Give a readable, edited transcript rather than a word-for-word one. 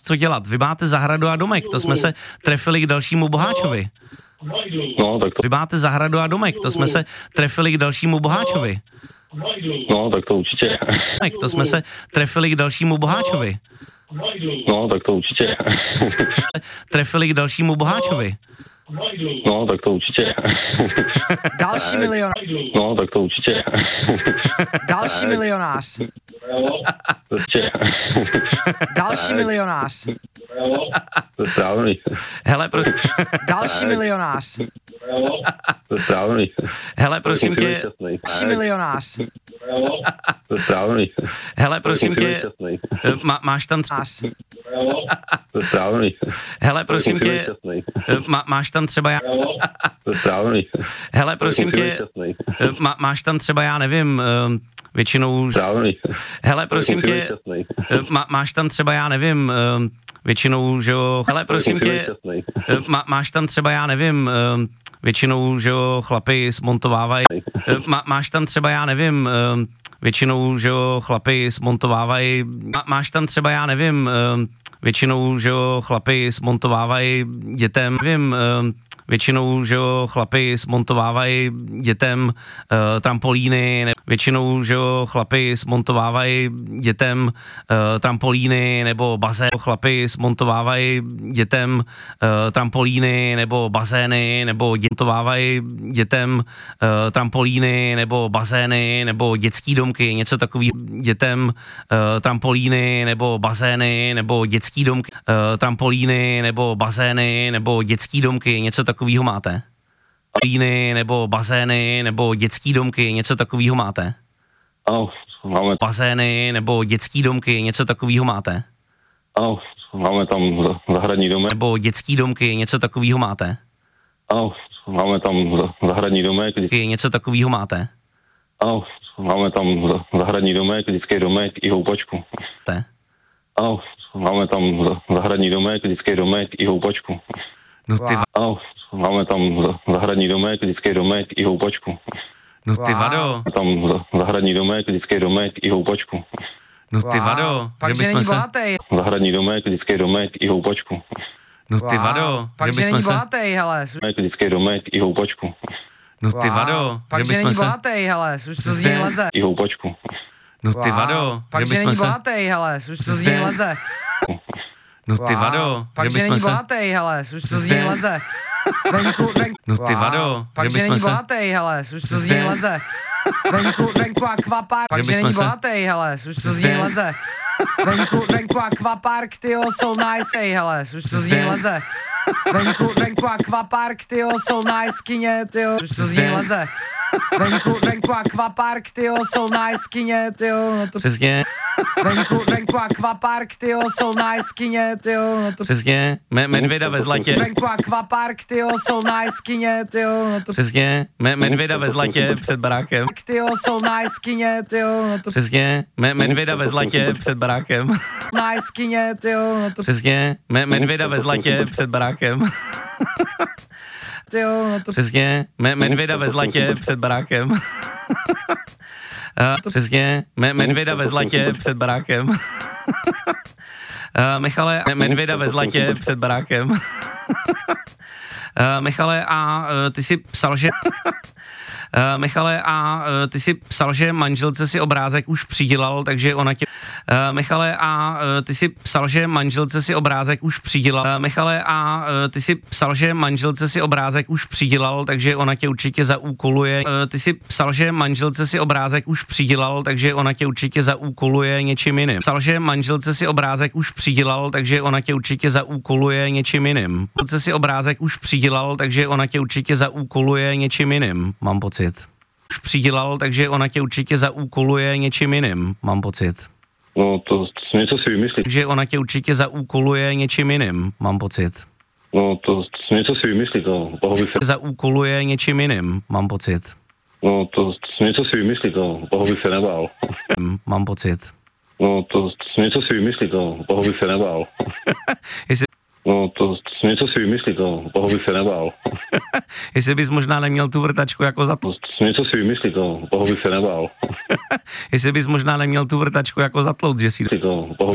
Co dělat? Vy máte zahradu a domek, to jsme se trefili k dalšímu boháčovi. No, tak to... Vy máte zahradu a domek, to jsme se trefili k dalšímu boháčovi. No, tak to určitě. To jsme se trefili k dalšímu boháčovi. No, tak to určitě. Trefili k dalšímu boháčovi. No, tak to určitě. Další milionář. No, tak to určitě. Další milionář. Další milionář. To je správný. Hele, Další milionář. To je správný. Hele, prosím tě. Další milionář. To je správný. Hele, prosím tě. Máš tam... To je správný. Hele, prosím tě. Máš tam třeba... To je správný. Hele, prosím tě. Máš tam třeba, já nevím... Většinou... Správný. Hele, prosím tě, máš tam třeba, já nevím, většinou, že jo, hele, prosím tě, máš tam třeba, já nevím, většinou, že jo, chlapi smontovávají, máš tam třeba, já nevím, většinou, že jo, chlapi smontovávají, máš tam třeba, já nevím, většinou, že jo, chlapi smontovávají dětem, nevím, většinou, že jo, chlapi smontovávají dětem trampolíny, většinou, že jo, chlapi smontovávají dětem trampolíny nebo bazén, chlapi smontovávají dětem trampolíny nebo bazény, nebo smontovávají dětem trampolíny nebo bazény nebo dětský domky, něco takového, dětem trampolíny nebo bazény nebo dětský domky, trampolíny nebo bazény nebo dětský domky, něco takového máte? Trampolíny nebo bazény nebo dětský domky, něco takového máte? Ano, máme. Bazény nebo dětský domky, něco takového máte? Ano, máme tam zahradní domek. Nebo dětský domky, něco takového máte? Ano, máme tam zahradní domek. Něco takového máte? Ano, máme tam zahradní domek, dětský domek i houpačku. Ano, máme tam zahradní domek, dětský domek i houpačku. No ty ano, máme tam zahradní domek, dětský domek i houpačku. No ty vado. Tam zahradní domek, dětský domek i houpačku. No ty vado. Pak, že není bohatý. Zahradní domek, dětský domek i houpačku. No ty vado. Pak, že není bohatý, hele. Dětský domek i houpačku. No ty vado. Pak, že není bohatý, hele. Už to z ní leze. I houpačku. No ty vado. Pak, že není bohatý, hele. Už to z ní leze. No ty vado. Pak, že není bohatý, hele. Už to z ní leze. No ty vado. Pak, že není bohatý, hele. Už to z ní leze. Venku akvapark. Pak, že není bohatý, hele. Už to z ní leze. Venku akvapark, tyjo, jsou nice, hele. Už to z ní leze. Venku akvapark, tyjo, jsou nice kyně, tyjo. Už to z ní leze. Venku akvapark, tyjo, jsou nice kyně, tyjo. No to... Přesně. Venku akvapark, tyjo, jsou nice kyně, tyjo. No to... Přesně. Medvěda ve zlatě. Venku akvapark, tyjo, jsou nice kyně, tyjo. No to... Přesně. Medvěda ve zlatě před barákem. Tyjo, jsou nice kyně, tyjo. No to... Přesně. Medvěda ve zlatě před barákem. Nice kyně, tyjo. No to... Přesně. Medvěda ve zlatě před barákem. Tyjo, no to... Přesně. Medvěda ve zlatě před barákem. Přesně. Medvěda ve zlatě před barákem. Michale, medvěda ve zlatě před barákem. Michale, a ty si psal, že... Michale, a ty si psal, že manželce si obrázek už přidělal, takže ona tě... Michale, a ty si psal, že manželce si obrázek už přidělal. Michale, a ty si psal, že manželce si obrázek už přidělal, takže ona tě určitě zaúkoluje. Ty si psal, že manželce si obrázek už přidělal, takže ona tě určitě zaúkoluje něčím jiným. Psal, že manželce si obrázek už přidělal, takže ona tě určitě zaúkoluje něčím jiným. Manželce si obrázek už přidělal, takže ona tě určitě zaúkoluje něčím jiným, mám pocit. Už přidělal, takže ona tě určitě zaúkoluje něčím jiným, mám pocit. No to něco si vymyslí. Takže ona tě určitě zaúkoluje něčím jiným, mám pocit. No to něco si vymyslí, to pohoví se. Zaúkoluje něčím jiným, mám pocit. No to něco si vymyslí, to pohoví se nebál. Mám pocit. No to něco si vymyslí, to pohoví se nebál. No to něco si vymyslí, to pohoví se nebál. Jestli bys možná neměl tu vrtačku jako za... Něco si vymyslí, to pohoví se nebál. Jestli bys možná neměl tu vrtačku jako zatlout, že si... To